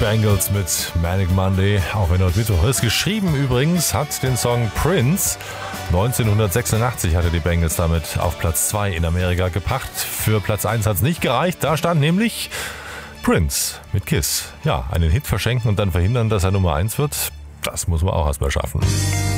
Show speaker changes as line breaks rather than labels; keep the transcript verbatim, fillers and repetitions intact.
Bangles mit Manic Monday, auch wenn heute Mittwoch ist. Geschrieben übrigens hat den Song Prince. neunzehnhundertsechsundachtzig hatte die Bangles damit auf Platz zwei in Amerika gebracht. Für Platz eins hat es nicht gereicht. Da stand nämlich Prince mit Kiss. Ja, einen Hit verschenken und dann verhindern, dass er Nummer eins wird, das muss man auch erstmal schaffen.